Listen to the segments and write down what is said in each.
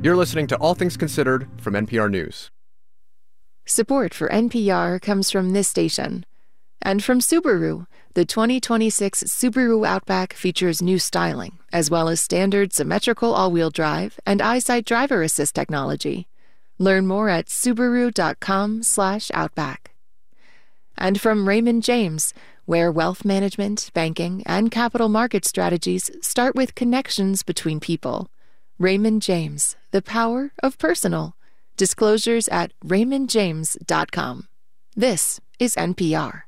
You're listening to All Things Considered from NPR News. Support for NPR comes from this station. And from Subaru, the 2026 Subaru Outback features new styling, as well as standard symmetrical all-wheel drive and EyeSight driver assist technology. Learn more at Subaru.com/Outback. And from Raymond James, where wealth management, banking, and capital market strategies start with connections between people. Raymond James, the power of personal. Disclosures at raymondjames.com. This is NPR.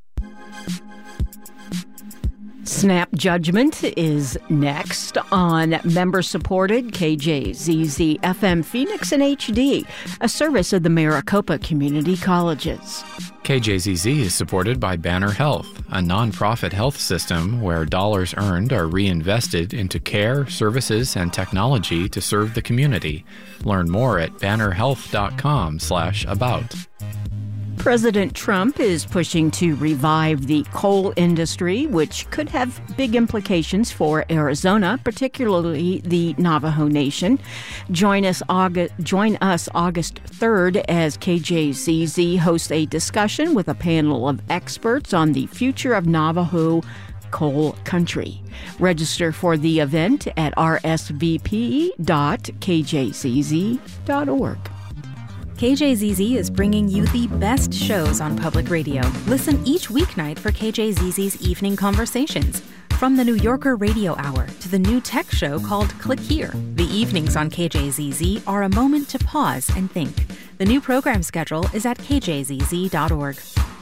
Snap Judgment is next on member-supported KJZZ FM Phoenix and HD, a service of the Maricopa Community Colleges. KJZZ is supported by Banner Health, a nonprofit health system where dollars earned are reinvested into care, services, and technology to serve the community. Learn more at bannerhealth.com/about. President Trump is pushing to revive the coal industry, which could have big implications for Arizona, particularly the Navajo Nation. Join us August 3rd as KJZZ hosts a discussion with a panel of experts on the future of Navajo coal country. Register for the event at rsvp.kjzz.org. KJZZ is bringing you the best shows on public radio. Listen each weeknight for KJZZ's Evening Conversations. From the New Yorker Radio Hour to the new tech show called Click Here, the evenings on KJZZ are a moment to pause and think. The new program schedule is at kjzz.org.